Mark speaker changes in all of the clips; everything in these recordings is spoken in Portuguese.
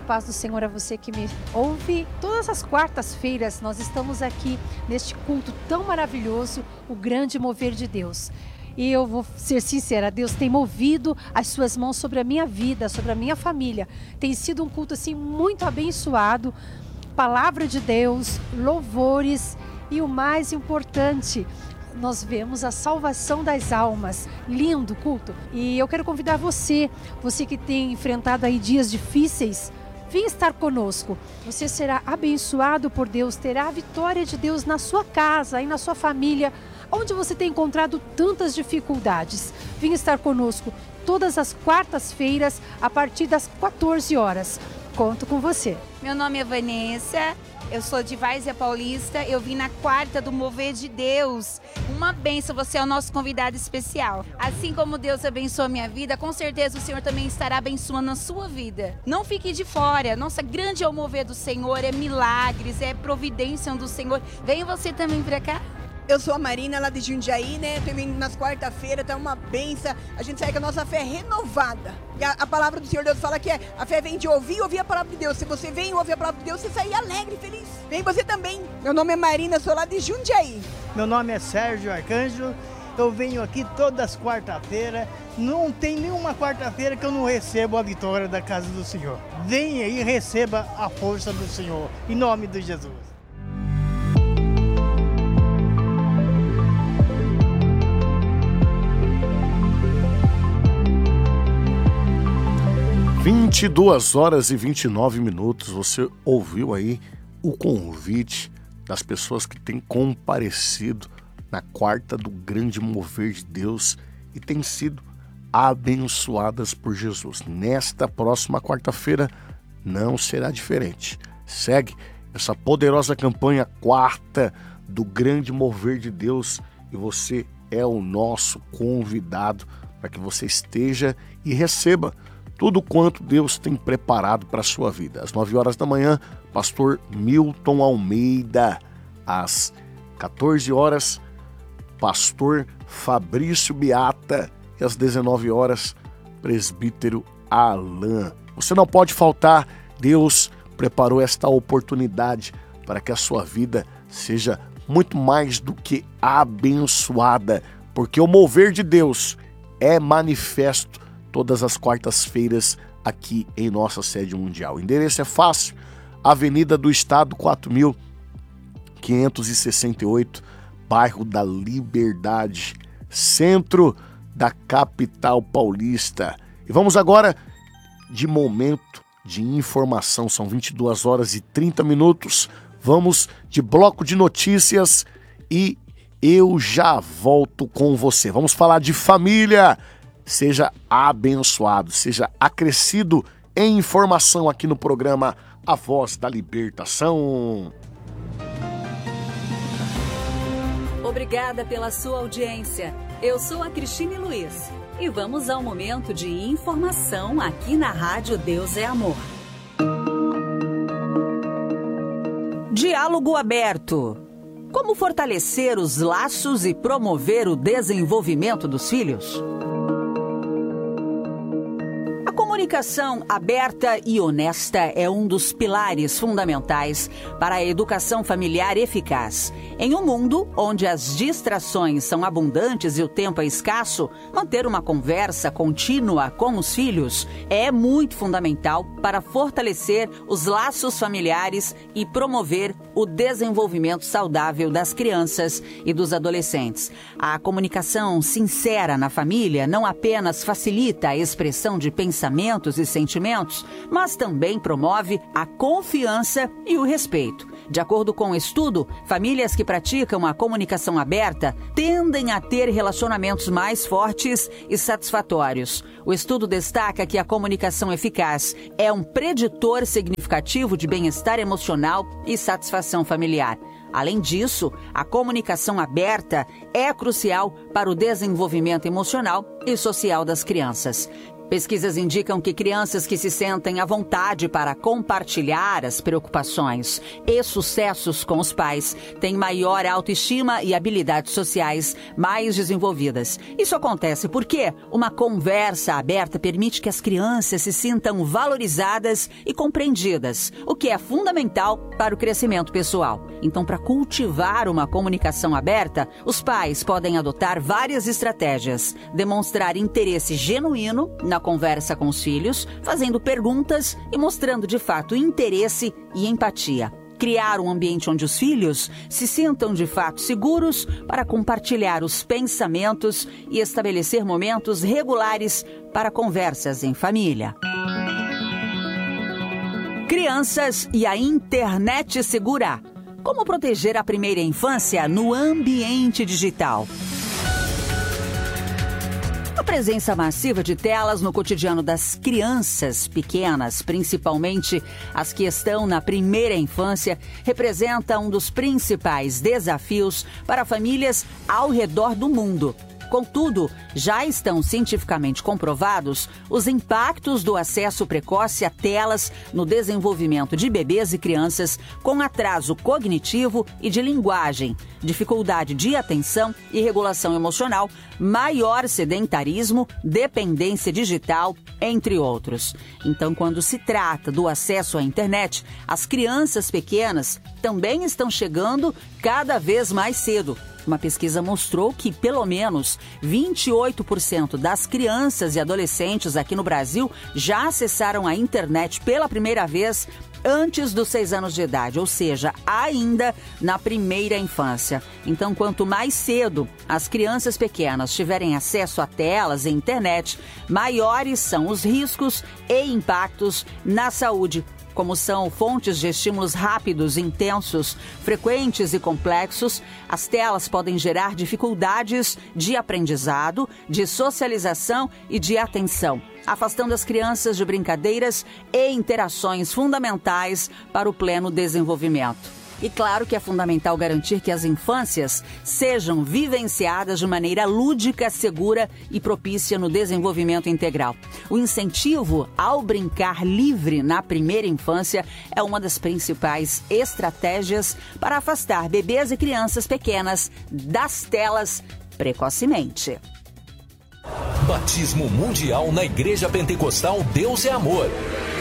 Speaker 1: paz do Senhor a você que me ouve. Todas as quartas-feiras nós estamos aqui neste culto tão maravilhoso, o grande mover de Deus. E eu vou ser sincera, Deus tem movido as suas mãos sobre a minha vida, sobre a minha família. Tem sido um culto assim muito abençoado, palavra de Deus, louvores e o mais importante, nós vemos a salvação das almas. Lindo culto. E eu quero convidar você que tem enfrentado aí dias difíceis, vem estar conosco. Você será abençoado por Deus, terá a vitória de Deus na sua casa e na sua família, onde você tem encontrado tantas dificuldades. Vem estar conosco todas as quartas-feiras, a partir das 14 horas. Conto com você.
Speaker 2: Meu nome é Vanessa, eu sou de Várzea Paulista, eu vim na quarta do Mover de Deus. Uma bênção, você é o nosso convidado especial. Assim como Deus abençoa a minha vida, com certeza o Senhor também estará abençoando a sua vida. Não fique de fora, nossa, grande é o mover do Senhor, é milagres, é providência do Senhor. Venha você também pra cá.
Speaker 3: Eu sou a Marina, lá de Jundiaí, né? Tô vindo nas quarta-feiras, tá uma benção. A gente sai com a nossa fé renovada. E a palavra do Senhor Deus fala que a fé vem de ouvir a palavra de Deus. Se você vem ouvir a palavra de Deus, você sai alegre, feliz. Vem você também. Meu nome é Marina, sou lá de Jundiaí.
Speaker 4: Meu nome é Sérgio Arcanjo. Eu venho aqui todas as quarta-feiras. Não tem nenhuma quarta-feira que eu não recebo a vitória da casa do Senhor. Venha e receba a força do Senhor. Em nome de Jesus.
Speaker 5: 22h29. Você ouviu aí o convite das pessoas que têm comparecido na quarta do grande mover de Deus e têm sido abençoadas por Jesus. Nesta próxima quarta-feira não será diferente. Segue essa poderosa campanha quarta do grande mover de Deus e você é o nosso convidado para que você esteja e receba tudo quanto Deus tem preparado para a sua vida. Às 9 horas da manhã, pastor Milton Almeida. Às 14 horas, pastor Fabrício Beata. E às 19 horas, presbítero Alain. Você não pode faltar. Deus preparou esta oportunidade para que a sua vida seja muito mais do que abençoada, porque o mover de Deus é manifesto todas as quartas-feiras aqui em nossa sede mundial. O endereço é fácil, Avenida do Estado 4568, bairro da Liberdade, centro da capital paulista. E vamos agora de momento de informação, são 22h30. Vamos de bloco de notícias e eu já volto com você. Vamos falar de família. Seja abençoado, seja acrescido em informação aqui no programa A Voz da Libertação.
Speaker 6: Obrigada pela sua audiência. Eu sou a Cristine Luiz e vamos ao momento de informação aqui na Rádio Deus é Amor. Diálogo aberto. Como fortalecer os laços e promover o desenvolvimento dos filhos? A comunicação aberta e honesta é um dos pilares fundamentais para a educação familiar eficaz. Em um mundo onde as distrações são abundantes e o tempo é escasso, manter uma conversa contínua com os filhos é muito fundamental para fortalecer os laços familiares e promover o desenvolvimento saudável das crianças e dos adolescentes. A comunicação sincera na família não apenas facilita a expressão de pensamentos e sentimentos, mas também promove a confiança e o respeito. De acordo com o estudo, famílias que praticam a comunicação aberta tendem a ter relacionamentos mais fortes e satisfatórios. O estudo destaca que a comunicação eficaz é um preditor significativo de bem-estar emocional e satisfação familiar. Além disso, a comunicação aberta é crucial para o desenvolvimento emocional e social das crianças. Pesquisas indicam que crianças que se sentem à vontade para compartilhar as preocupações e sucessos com os pais têm maior autoestima e habilidades sociais mais desenvolvidas. Isso acontece porque uma conversa aberta permite que as crianças se sintam valorizadas e compreendidas, o que é fundamental para o crescimento pessoal. Então, para cultivar uma comunicação aberta, os pais podem adotar várias estratégias, demonstrar interesse genuíno na conversa com os filhos, fazendo perguntas e mostrando de fato interesse e empatia. Criar um ambiente onde os filhos se sintam de fato seguros para compartilhar os pensamentos e estabelecer momentos regulares para conversas em família. Crianças e a internet segura. Como proteger a primeira infância no ambiente digital? A presença massiva de telas no cotidiano das crianças pequenas, principalmente as que estão na primeira infância, representa um dos principais desafios para famílias ao redor do mundo. Contudo, já estão cientificamente comprovados os impactos do acesso precoce a telas no desenvolvimento de bebês e crianças com atraso cognitivo e de linguagem, dificuldade de atenção e regulação emocional, maior sedentarismo, dependência digital, entre outros. Então, quando se trata do acesso à internet, as crianças pequenas também estão chegando cada vez mais cedo. Uma pesquisa mostrou que pelo menos 28% das crianças e adolescentes aqui no Brasil já acessaram a internet pela primeira vez antes dos 6 anos de idade, ou seja, ainda na primeira infância. Então, quanto mais cedo as crianças pequenas tiverem acesso a telas e internet, maiores são os riscos e impactos na saúde. Como são fontes de estímulos rápidos, intensos, frequentes e complexos, as telas podem gerar dificuldades de aprendizado, de socialização e de atenção, afastando as crianças de brincadeiras e interações fundamentais para o pleno desenvolvimento. E claro que é fundamental garantir que as infâncias sejam vivenciadas de maneira lúdica, segura e propícia no desenvolvimento integral. O incentivo ao brincar livre na primeira infância é uma das principais estratégias para afastar bebês e crianças pequenas das telas precocemente.
Speaker 7: Batismo Mundial na Igreja Pentecostal Deus é Amor.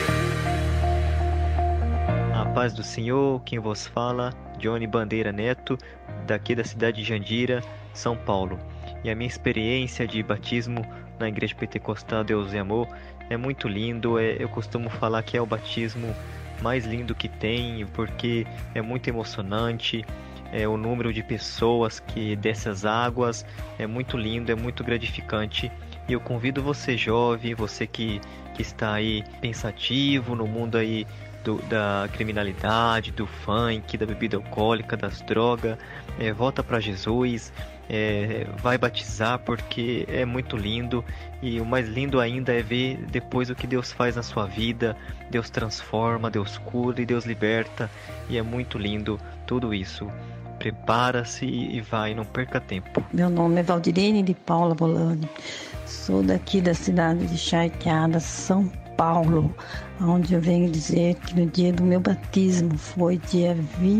Speaker 8: A paz do Senhor, quem vos fala, Johnny Bandeira Neto, daqui da cidade de Jandira, São Paulo. E a minha experiência de batismo na Igreja Pentecostal Deus é Amor é muito lindo. Eu costumo falar que é o batismo mais lindo que tem, porque é muito emocionante. O número de pessoas que dessas águas é muito lindo, é muito gratificante. E eu convido você jovem, você que está aí pensativo no mundo aí da criminalidade, do funk, da bebida alcoólica, das drogas, volta para Jesus, vai batizar, porque é muito lindo. E o mais lindo ainda é ver depois o que Deus faz na sua vida. Deus transforma, Deus cura e Deus liberta, e é muito lindo tudo isso. Prepara-se e vai, não perca tempo.
Speaker 9: Meu nome é Valdirene de Paula Bolani, sou daqui da cidade de Charqueadas, São Paulo, onde eu venho dizer que no dia do meu batismo foi dia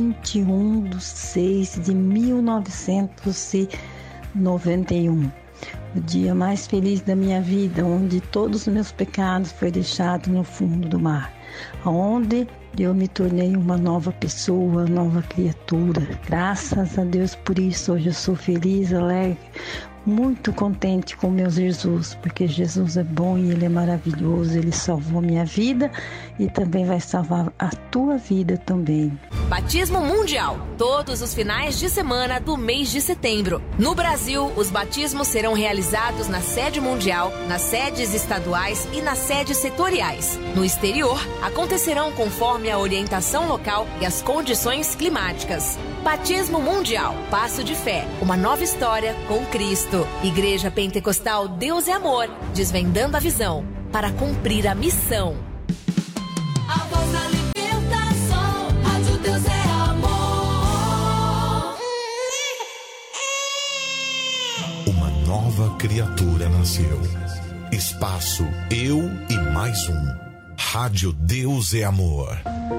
Speaker 9: 21/6/1991, o dia mais feliz da minha vida, onde todos os meus pecados foram deixados no fundo do mar, onde eu me tornei uma nova pessoa, nova criatura. Graças a Deus por isso, hoje eu sou feliz, alegre, muito contente com meu Jesus, porque Jesus é bom e Ele é maravilhoso, Ele salvou minha vida e também vai salvar a tua vida também.
Speaker 10: Batismo Mundial, todos os finais de semana do mês de setembro. No Brasil, os batismos serão realizados na sede mundial, nas sedes estaduais e nas sedes setoriais. No exterior, acontecerão conforme a orientação local e as condições climáticas. Batismo Mundial, passo de fé, uma nova história com Cristo. Igreja Pentecostal Deus é Amor, desvendando a visão para cumprir a missão.
Speaker 11: A voz da libertação, Rádio Deus é Amor.
Speaker 7: Uma nova criatura nasceu,
Speaker 12: Espaço Eu e Mais Um. Rádio Deus é Amor.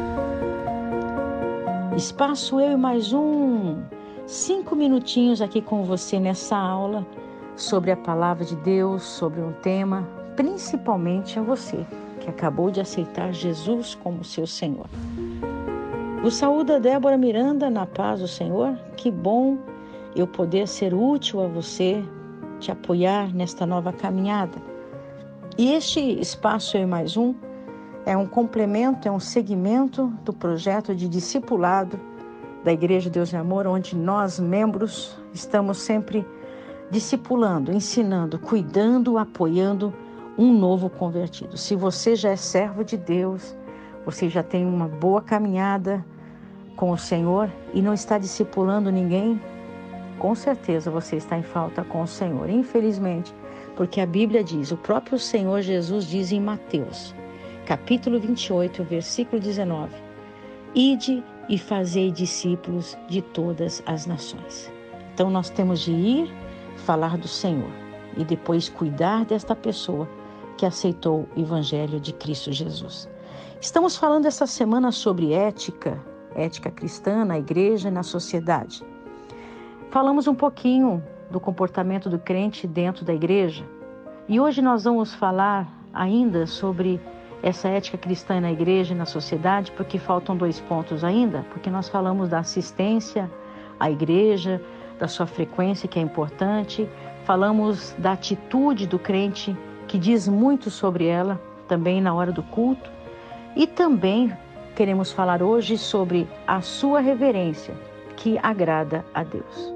Speaker 9: Espaço Eu e Mais Um. 5 minutinhos aqui com você nessa aula sobre a palavra de Deus, sobre um tema, principalmente a você que acabou de aceitar Jesus como seu Senhor. O saúda Débora Miranda, na paz do Senhor. Que bom eu poder ser útil a você, te apoiar nesta nova caminhada. E este Espaço Eu e Mais Um é um complemento, é um segmento do projeto de discipulado da Igreja Deus é Amor, onde nós, membros, estamos sempre discipulando, ensinando, cuidando, apoiando um novo convertido. Se você já é servo de Deus, você já tem uma boa caminhada com o Senhor e não está discipulando ninguém, com certeza você está em falta com o Senhor. Infelizmente, porque a Bíblia diz, o próprio Senhor Jesus diz em Mateus, capítulo 28, versículo 19, Ide e fazei discípulos de todas as nações. Então nós temos de ir falar do Senhor e depois cuidar desta pessoa que aceitou o Evangelho de Cristo Jesus. Estamos falando essa semana sobre ética cristã na igreja e na sociedade. Falamos um pouquinho do comportamento do crente dentro da igreja e hoje nós vamos falar ainda sobre essa ética cristã na igreja e na sociedade, porque faltam 2 pontos ainda, porque nós falamos da assistência à igreja, da sua frequência, que é importante, falamos da atitude do crente, que diz muito sobre ela, também na hora do culto, e também queremos falar hoje sobre a sua reverência, que agrada a Deus.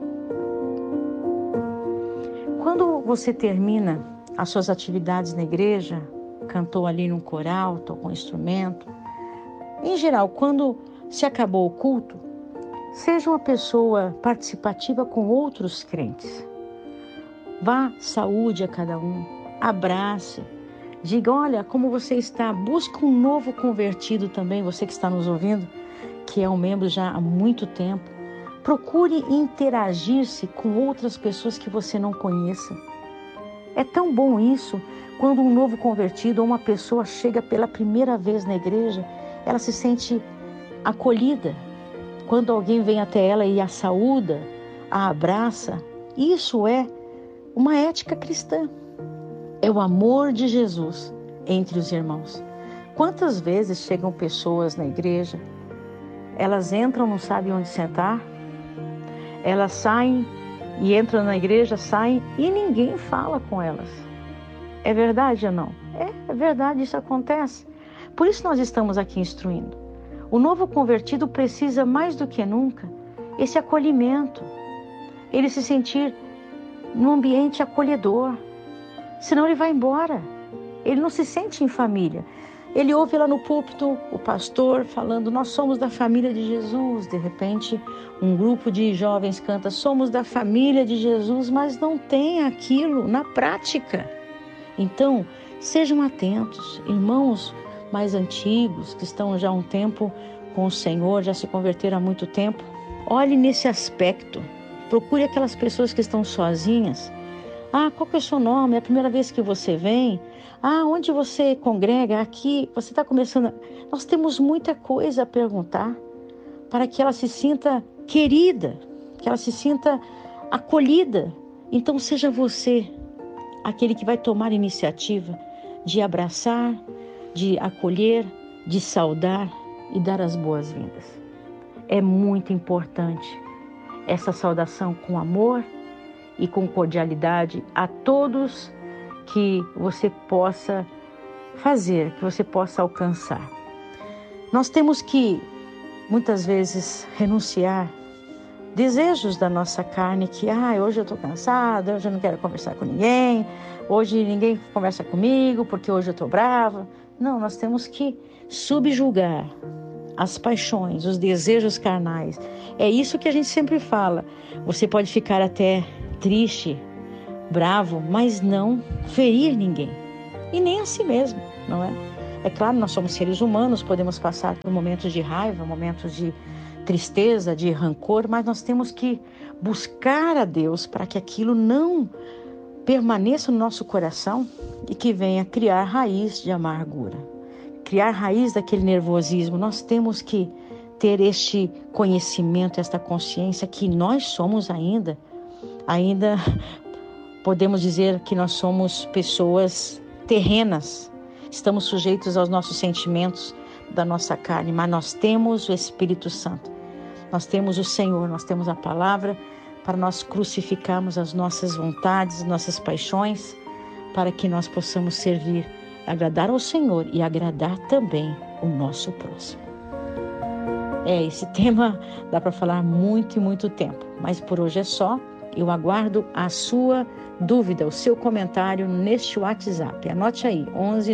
Speaker 9: Quando você termina as suas atividades na igreja, cantou ali num coral, tocou um instrumento. Em geral, quando se acabou o culto, seja uma pessoa participativa com outros crentes. Vá, saúde a cada um, abrace, diga, olha como você está, busca um novo convertido também, você que está nos ouvindo, que é um membro já há muito tempo. Procure interagir-se com outras pessoas que você não conheça. É tão bom isso. Quando um novo convertido ou uma pessoa chega pela primeira vez na igreja, ela se sente acolhida. Quando alguém vem até ela e a saúda, a abraça, isso é uma ética cristã. É o amor de Jesus entre os irmãos. Quantas vezes chegam pessoas na igreja, elas entram, não sabem onde sentar, elas saem e entram na igreja, saem e ninguém fala com elas. É verdade ou não? É verdade, isso acontece. Por isso nós estamos aqui instruindo. O novo convertido precisa mais do que nunca esse acolhimento. Ele se sentir num ambiente acolhedor. Senão ele vai embora. Ele não se sente em família. Ele ouve lá no púlpito o pastor falando, nós somos da família de Jesus. De repente, um grupo de jovens canta, somos da família de Jesus, mas não tem aquilo na prática. Então, sejam atentos, irmãos mais antigos, que estão já há um tempo com o Senhor, já se converteram há muito tempo. Olhe nesse aspecto, procure aquelas pessoas que estão sozinhas. Qual que é o seu nome? É a primeira vez que você vem? Onde você congrega? Aqui, você está começando. Nós temos muita coisa a perguntar para que ela se sinta querida, que ela se sinta acolhida. Então, seja você aquele que vai tomar a iniciativa de abraçar, de acolher, de saudar e dar as boas-vindas. É muito importante essa saudação com amor e com cordialidade a todos que você possa fazer, que você possa alcançar. Nós temos que, muitas vezes, renunciar desejos da nossa carne que, hoje eu estou cansada, hoje eu não quero conversar com ninguém, hoje ninguém conversa comigo porque hoje eu estou brava. Não, nós temos que subjugar as paixões, os desejos carnais. É isso que a gente sempre fala. Você pode ficar até triste, bravo, mas não ferir ninguém. E nem a si mesmo, não é? É claro, nós somos seres humanos, podemos passar por momentos de raiva, momentos de tristeza, de rancor, mas nós temos que buscar a Deus para que aquilo não permaneça no nosso coração e que venha criar raiz de amargura, criar raiz daquele nervosismo. Nós temos que ter este conhecimento, esta consciência que nós somos ainda podemos dizer que nós somos pessoas terrenas, estamos sujeitos aos nossos sentimentos da nossa carne, mas nós temos o Espírito Santo, nós temos o Senhor, nós temos a palavra para nós crucificarmos as nossas vontades, as nossas paixões, para que nós possamos servir, agradar ao Senhor e agradar também o nosso próximo. Esse tema dá para falar muito e muito tempo, mas por hoje é só. Eu aguardo a sua dúvida, o seu comentário neste WhatsApp. Anote aí,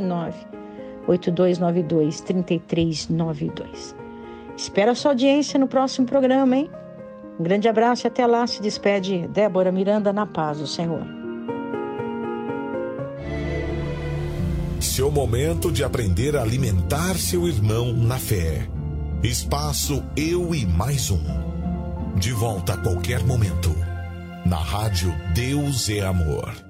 Speaker 9: 119-8292-3392. Espero a sua audiência no próximo programa, hein? Um grande abraço e até lá. Se despede Débora Miranda, na paz do Senhor.
Speaker 12: Seu momento de aprender a alimentar seu irmão na fé. Espaço Eu e Mais Um. De volta a qualquer momento. Na Rádio Deus é Amor.